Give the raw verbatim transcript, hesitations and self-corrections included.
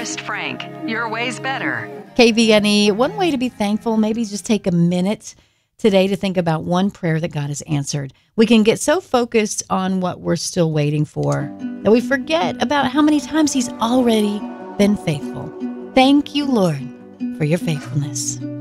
Honest Frank, your way's better. K V N E, one way to be thankful, maybe just take a minute today to think about one prayer that God has answered. We can get so focused on what we're still waiting for that we forget about how many times He's already been faithful. Thank you, Lord, for your faithfulness.